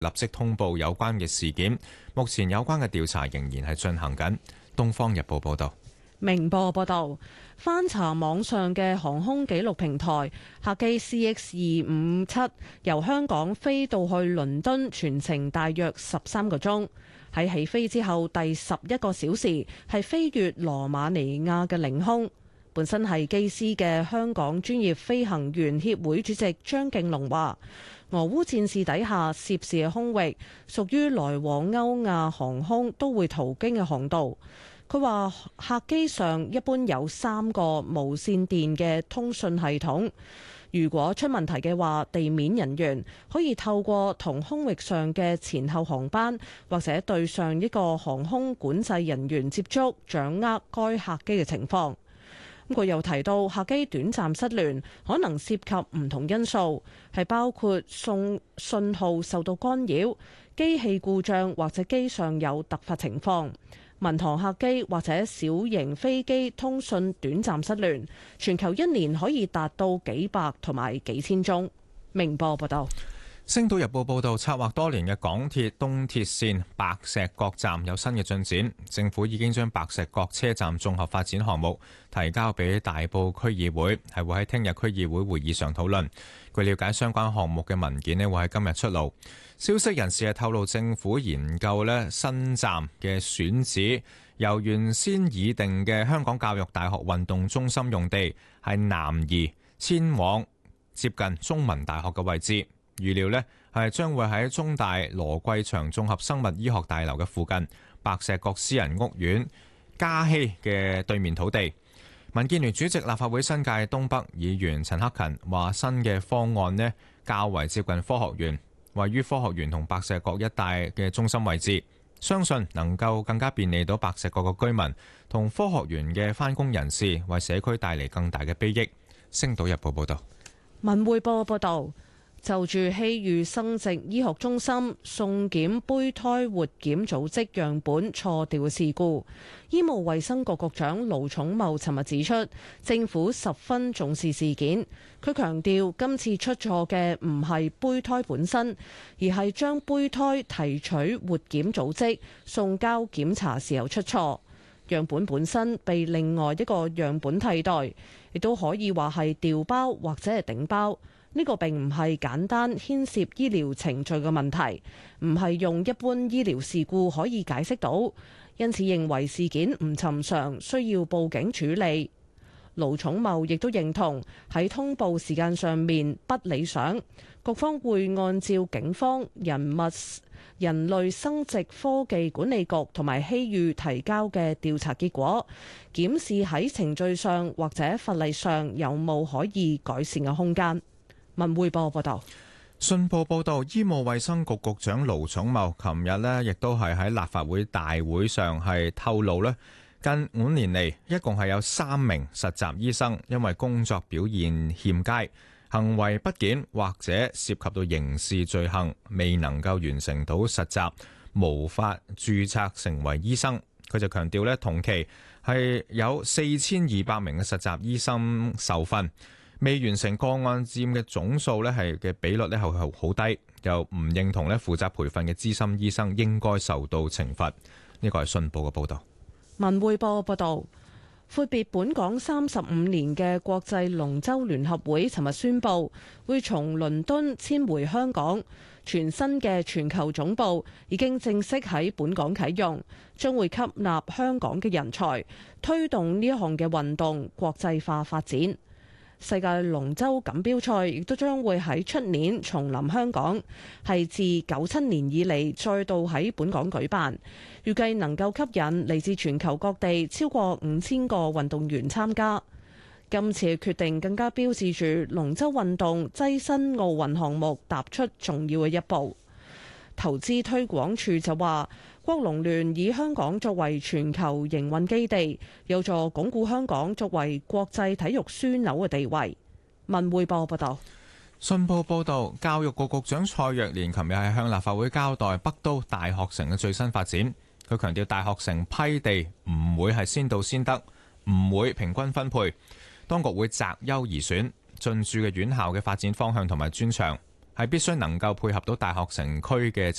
立即通報有關嘅事件。目前有關嘅調查仍然係進行緊。《東方日報》報道。 明報報道，翻查網上嘅航空記錄平台，客機 CX257 由香港飛到去倫敦，全程大約13個鐘。喺起飛之後第11個小時係飛越羅馬尼亞嘅領空。本身係機師嘅香港專業飛行員協會主席張敬龍話，俄烏戰事底下涉事嘅空域屬於來往歐亞航空都會途經嘅航道。佢話客機上一般有3個無線電嘅通訊系統，如果出問題嘅話，地面人員可以透過同空域上嘅前後航班或者對上一個航空管制人員接觸，掌握該客機嘅情況。佢又提到客機短暫失聯可能涉及唔同因素，係包括信號受到干擾、機器故障或者機上有突發情況。民航客機或者小型飛機通訊短暫失聯，全球一年可以達到幾百同埋幾千宗。明報報道。 《星島日報》報導，策劃多年嘅港鐵東鐵線白石角站有新嘅進展，政府已經將白石角車站綜合發展項目提交俾大埔區議會，係會喺聽日區議會會議上討論。據了解，相關項目嘅文件會喺今日出爐。消息人士係透露，政府研究新站嘅選址，由原先擬定嘅香港教育大學運動中心用地係南移遷往接近中文大學嘅位置。預料係將會喺中大羅桂祥綜合生物醫學大樓嘅附近，白石角私人屋苑嘉禧嘅對面土地。民建聯主席、立法會新界東北議員陳克勤話：新嘅方案較為接近科學園，位於科學園同白石角一帶嘅中心位置，相信能夠更加便利到白石角嘅居民同科學園嘅返工人士，為社區帶嚟更大嘅裨益。星島日報報道。 文匯報報道。就住希裕生殖醫學中心送檢胚胎活檢組織樣本錯掉嘅事故，醫務衛生局局長盧寵茂尋日指出，政府十分重視事件。佢強調，今次出錯嘅唔係胚胎本身，而係將胚胎提取活檢組織送交檢查時候出錯。樣本本身被另外一個樣本替代，亦都可以話係調包或者係頂包。呢個並唔係簡單牽涉醫療程序嘅問題，唔係用一般醫療事故可以解釋到，因此認為事件唔尋常，需要報警處理。盧寵茂亦都認同喺通報時間上面不理想，局方會按照警方人類生殖科技管理局同埋希裕提交嘅調查結果，檢視喺程序上或者法例上有冇可以改善嘅空間。文匯報報道。 信報報道，醫務衛生局局長盧寵茂琴日亦都係喺立法會大會上係透露近5年嚟一共係有3名實習醫生因為工作表現欠佳、行為不檢或者涉及到刑事罪行，未能夠完成到實習，無法註冊成為醫生。佢就強調同期係有4200名嘅實習醫生受訓，未完成個案佔嘅總數係嘅比率係好低，又唔認同負責培訓嘅資深醫生應該受到懲罰。呢個係信報嘅報導。 文匯報報道，闊別本港35年嘅國際龍舟聯合會尋日宣布，會從倫敦遷回香港，全新嘅全球總部已經正式喺本港啟用，將會吸納香港嘅人才，推動呢一項嘅運動國際化發展。世界龍舟錦標賽亦都將會喺出年重臨香港，係自97年以嚟再度喺本港舉辦，預計能夠吸引嚟自全球各地超過5000個運動員參加。今次嘅決定更加標誌住龍舟運動躋身奧運項目踏出重要嘅一步。投資推廣署就話，國龍聯以香港作為全球營運基地，有助鞏固香港作為國際體育樞紐嘅地位。文匯報報道。 信報報道，教育局局長蔡若蓮琴日係向立法會交代北都大學城嘅最新發展。佢強調大學城批地唔會係先到先得，唔會平均分配，當局會擇優而選，進駐嘅院校嘅發展方向同埋專長係必須能夠配合到大學城區嘅